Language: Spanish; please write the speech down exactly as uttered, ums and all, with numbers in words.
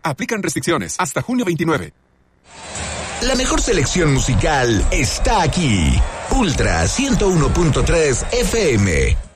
Aplican restricciones hasta junio veintinueve. La mejor selección musical está aquí. Ultra ciento uno punto tres F M.